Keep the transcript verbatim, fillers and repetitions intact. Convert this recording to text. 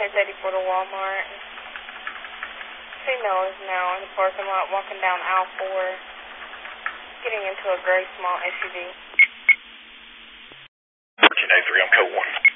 is heading for the Walmart. Female is now in the parking lot walking down aisle four, getting into a gray small S U V. fourteen A three, I'm code one.